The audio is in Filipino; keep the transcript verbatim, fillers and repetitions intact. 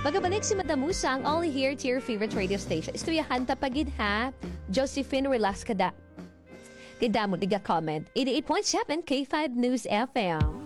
Magabalik si Madam Musa ang only here to your favorite radio station. Istuyahan tapagid ha, Josephine Relax kada. Kaya mo diga comment, eighty-eight point seven K five News F M.